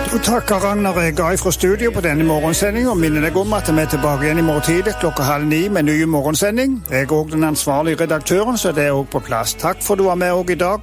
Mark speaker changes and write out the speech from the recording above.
Speaker 1: Og takker Ragnar Ega fra studio på denne morgensendingen, og minner deg om at vi er tilbake igjen i morgen tidlig klokka 8:30 med ny morgensending. Jeg er også den ansvarlige redaktøren, så det er også på plass. Takk for at du var med også i dag.